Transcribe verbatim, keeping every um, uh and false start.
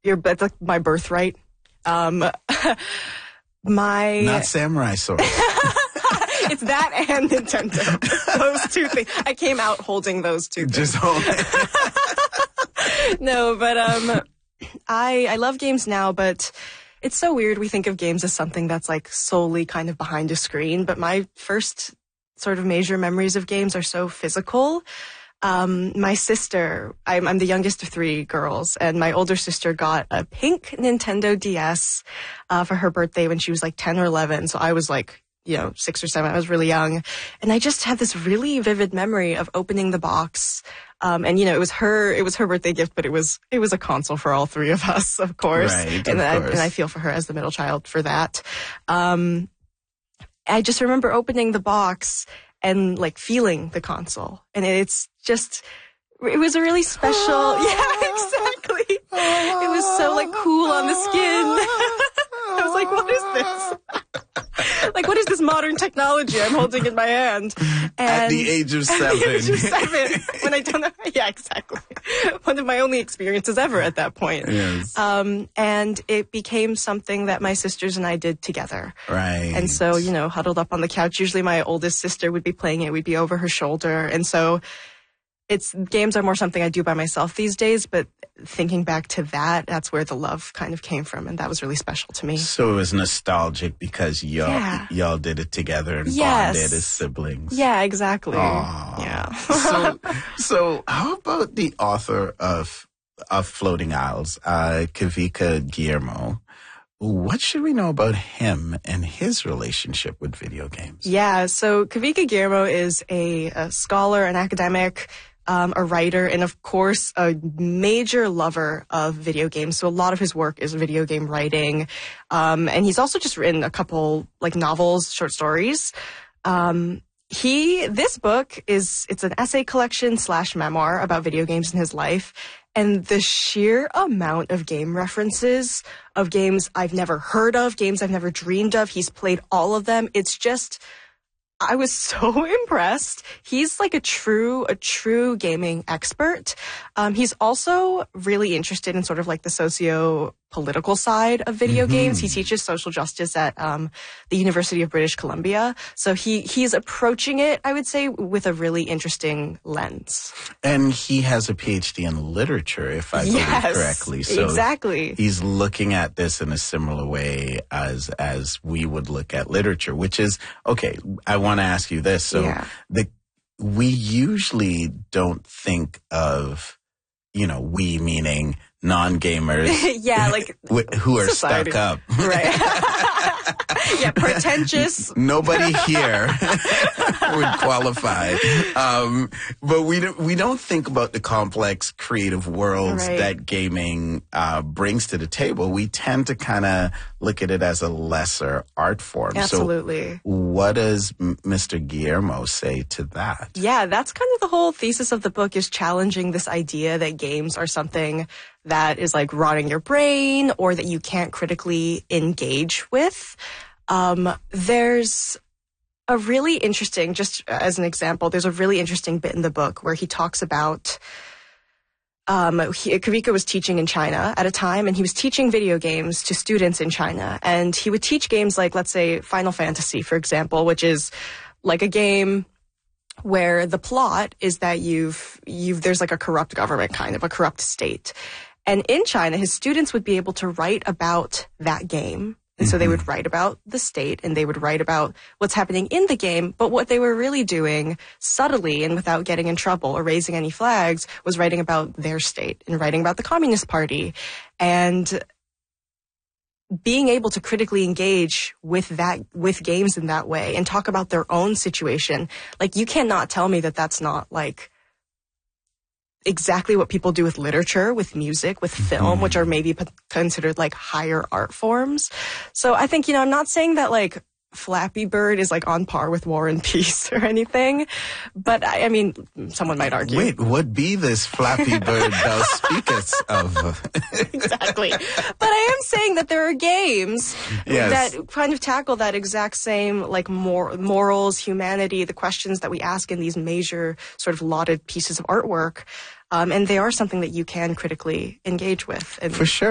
You're, that's like my birthright. Um, my Not Samurai Sword. It's that and Nintendo. Those two things. I came out holding those two things. Just hold it. No, but um, I I love games now, but it's so weird. We think of games as something that's like solely kind of behind a screen. But my first sort of major memories of games are so physical. Um, my sister, I'm, I'm the youngest of three girls, and my older sister got a pink Nintendo D S uh, for her birthday when she was like ten or eleven. So I was like, you know, six or seven. I was really young. And I just had this really vivid memory of opening the box. Um, and, you know, it was her, it was her birthday gift, but it was, it was a console for all three of us, of course. Right, and, of I, course. and I feel for her as the middle child for that. Um, I just remember opening the box and like feeling the console. And it's just, it was a really special, yeah, exactly. It was so like cool on the skin. I was like, what is this? Like, what is this modern technology I'm holding in my hand? And At the age of seven. At the age of seven. When I don't know. Yeah, exactly. One of my only experiences ever at that point. Yes. Um, and it became something that my sisters and I did together. Right. And so, you know, huddled up on the couch, usually my oldest sister would be playing it. We'd be over her shoulder. And so it's, games are more something I do by myself these days, but thinking back to that, that's where the love kind of came from, and that was really special to me. So it was nostalgic because y'all Yeah. y'all did it together and Yes. bonded as siblings. Yeah, exactly. Aw. Yeah. so, so how about the author of of Floating Isles, uh, Kavika Guillermo? What should we know about him and his relationship with video games? Yeah, so Kavika Guillermo is a, a scholar, an academic, um, a writer, and of course a major lover of video games. So a lot of his work is video game writing. Um, and he's also just written a couple like novels, short stories. Um, he, this book is, it's an essay collection slash memoir about video games in his life. And the sheer amount of game references of games I've never heard of, games I've never dreamed of. He's played all of them. It's just, I was so impressed. He's like a true, a true gaming expert. Um, he's also really interested in sort of like the socio-political side of video Mm-hmm. games. He teaches social justice at um, the University of British Columbia. So he he's approaching it, I would say, with a really interesting lens. And he has a P H D in literature, if I Yes, believe correctly. So exactly. he's looking at this in a similar way as as we would look at literature, which is, okay, I want to ask you this. So Yeah. the we usually don't think of, you know, we meaning non-gamers Yeah, like wh- who are society. stuck up. Right. Yeah, pretentious. Nobody here would qualify. Um, but we don't, we don't think about the complex creative worlds Right. that gaming uh, brings to the table. We tend to kind of look at it as a lesser art form. Absolutely. So what does M- Mister Guillermo say to that? Yeah, that's kind of the whole thesis of the book, is challenging this idea that games are something that is like rotting your brain or that you can't critically engage with. Um, there's a really interesting, just as an example, there's a really interesting bit in the book where he talks about Um, he, Kavika was teaching in China at a time, and he was teaching video games to students in China. And he would teach games like, let's say, Final Fantasy, for example, which is like a game where the plot is that you've, you've, there's like a corrupt government, kind of a corrupt state. And in China, his students would be able to write about that game. And so they would write about the state, and they would write about what's happening in the game. But what they were really doing subtly and without getting in trouble or raising any flags was writing about their state and writing about the Communist Party. And being able to critically engage with that, with games in that way and talk about their own situation. Like, you cannot tell me that that's not like exactly what people do with literature, with music, with film, which are maybe p- considered like higher art forms. So I think, you know, I'm not saying that like Flappy Bird is like on par with War and Peace or anything, but I, I mean, someone might argue. Wait, what be this Flappy Bird thou speakest of? Exactly. But I am saying that there are games Yes. that kind of tackle that exact same like mor- morals, humanity, the questions that we ask in these major sort of lauded pieces of artwork. Um, and they are something that you can critically engage with. And For sure.